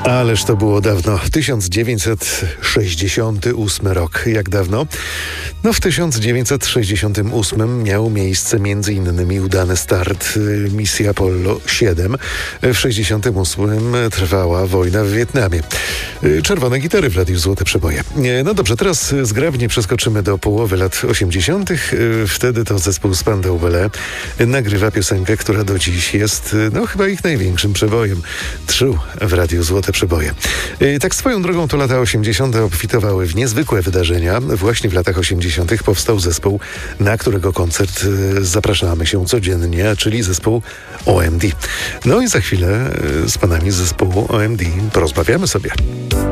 Ależ to było dawno. 1968 rok. Jak dawno? No w 1968 miał miejsce m.in. udany start misji Apollo 7. W 1968 trwała wojna w Wietnamie. Czerwone gitary w radiu Złote Przeboje. No dobrze, teraz zgrabnie przeskoczymy do połowy lat 80. Wtedy to zespół Spandau Ballet nagrywa piosenkę, która do dziś jest chyba ich największym przebojem. True w radiu Złote Przeboje. Tak swoją drogą to lata 80. obfitowały w niezwykłe wydarzenia. Właśnie w latach 80. powstał zespół, na którego koncert zapraszamy się codziennie, czyli zespół OMD. No i za chwilę z panami z zespołu OMD porozmawiamy sobie.